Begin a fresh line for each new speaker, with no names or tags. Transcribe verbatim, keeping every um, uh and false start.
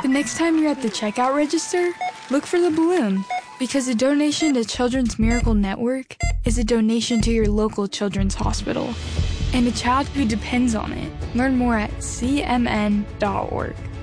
The next time you're at the checkout register, look for the balloon, because a donation to Children's Miracle Network is a donation to your local children's hospital and a child who depends on it. Learn more at c m n dot org.